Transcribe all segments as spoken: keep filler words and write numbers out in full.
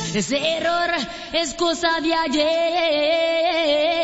ese error es cosa de ayer.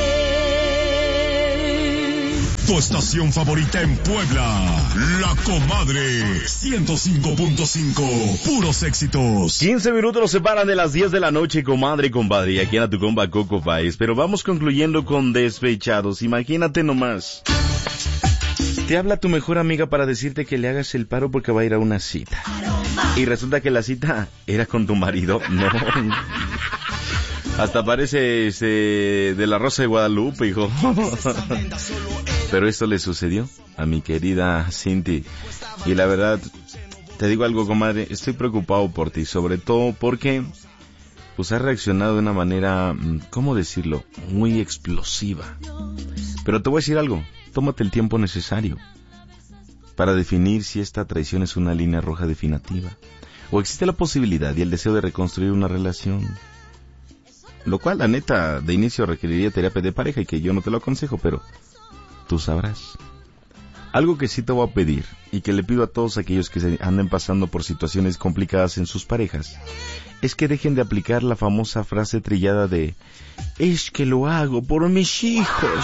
Tu estación favorita en Puebla, La Comadre, ciento cinco punto cinco, puros éxitos. quince minutos nos separan de las diez de la noche, comadre y compadre, y aquí en tu compa Coco País. Pero vamos concluyendo con Despechados. Imagínate nomás. Te habla tu mejor amiga para decirte que le hagas el paro porque va a ir a una cita. Y resulta que la cita era con tu marido. No. Hasta parece este, de la Rosa de Guadalupe, hijo. Pero esto le sucedió a mi querida Cinti. Y la verdad, te digo algo, comadre, estoy preocupado por ti, sobre todo porque pues has reaccionado de una manera, ¿cómo decirlo?, muy explosiva. Pero te voy a decir algo, tómate el tiempo necesario para definir si esta traición es una línea roja definitiva o existe la posibilidad y el deseo de reconstruir una relación. Lo cual, la neta, de inicio requeriría terapia de pareja y que yo no te lo aconsejo, pero tú sabrás. Algo que sí te voy a pedir y que le pido a todos aquellos que se anden pasando por situaciones complicadas en sus parejas es que dejen de aplicar la famosa frase trillada de es que lo hago por mis hijos.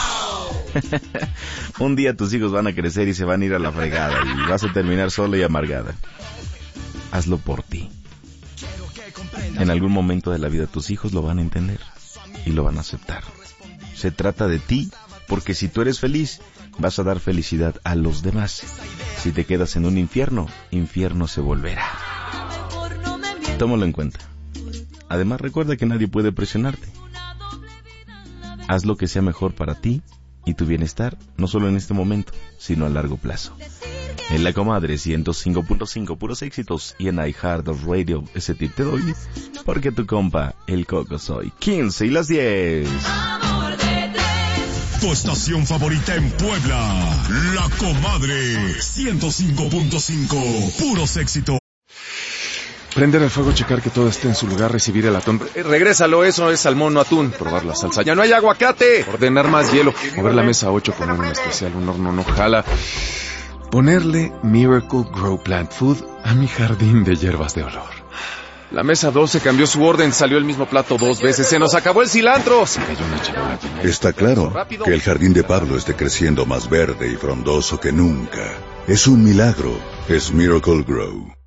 Un día tus hijos van a crecer y se van a ir a la fregada y vas a terminar sola y amargada. Hazlo por ti. En algún momento de la vida tus hijos lo van a entender y lo van a aceptar. Se trata de ti, porque si tú eres feliz, vas a dar felicidad a los demás. Si te quedas en un infierno, infierno se volverá. Tómalo en cuenta. Además, recuerda que nadie puede presionarte. Haz lo que sea mejor para ti y tu bienestar, no solo en este momento, sino a largo plazo. En La Comadre ciento cinco punto cinco, puros éxitos, y en iHeartRadio ese tip te doy, porque tu compa, el Coco soy. quince y las diez. Tu estación favorita en Puebla, La Comadre, ciento cinco punto cinco, puros éxitos. Prender el fuego, checar que todo esté en su lugar, recibir el atún. Eh, regrésalo, eso es salmón, no atún. Probar la salsa. ¡Ya no hay aguacate! Ordenar más hielo. Mover la mesa ocho, poner un especial, un horno no jala. Ponerle Miracle Grow Plant Food a mi jardín de hierbas de olor. La mesa doce cambió su orden, salió el mismo plato dos veces, se nos acabó el cilantro. Se cayó una charola. Está claro que el jardín de Pablo esté creciendo más verde y frondoso que nunca. Es un milagro, es Miracle Grow.